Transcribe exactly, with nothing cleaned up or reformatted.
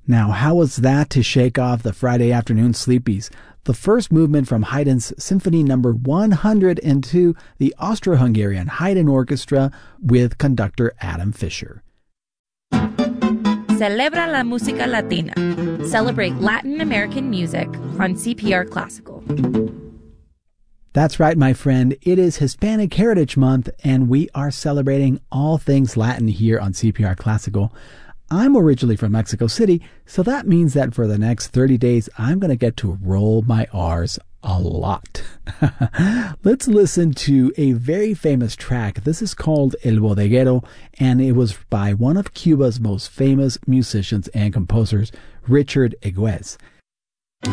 Now, how was that to shake off the Friday afternoon sleepies? The first movement from Haydn's Symphony Number one hundred two, the Austro-Hungarian Haydn Orchestra with conductor Adam Fischer. Celebra la música latina. Celebrate Latin American music on C P R Classical. That's right, my friend. It is Hispanic Heritage Month, and we are celebrating all things Latin here on C P R Classical. I'm originally from Mexico City, so that means that for the next thirty days, I'm going to get to roll my R's a lot. Let's listen to a very famous track. This is called El Bodeguero, and it was by one of Cuba's most famous musicians and composers, Richard Egues.